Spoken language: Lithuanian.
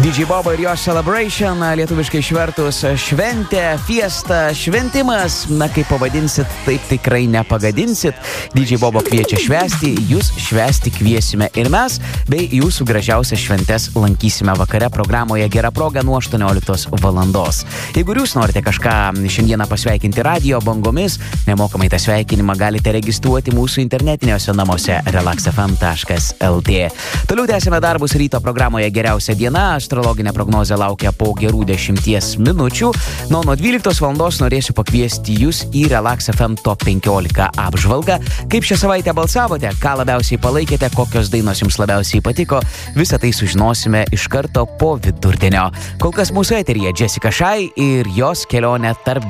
DJ Bobo ir jo Celebration, lietuviškai išvertus šventė, fiesta, šventimas, na kaip pavadinsit, taip tikrai nepagadinsit. DJ Bobo kviečia švęsti, jūs švęsti kviesime ir mes, bei jūsų gražiausias šventes lankysime vakare programoje Gera proga nuo 18 valandos. Jeigu jūs norite kažką šiandieną pasveikinti radio bangomis, nemokamai tą sveikinimą galite registruoti mūsų internetiniuose namuose relaxfm.lt. Toliau tęsime darbus ryto programoje Geriausia diena. Astrologinė prognozė laukia po gerų 10 minučių. Nuo 12 valandos norėsiu pakviesti jūs į Relax FM Top 15 apžvalgą. Kaip šią savaitę balsavote, ką labiausiai palaikėte, kokios dainos jums labiausiai patiko, visą tai sužinosime iš karto po vidurdienio. Kol kas mūsų eteryje Jessica Shy ir jos kelionė tarp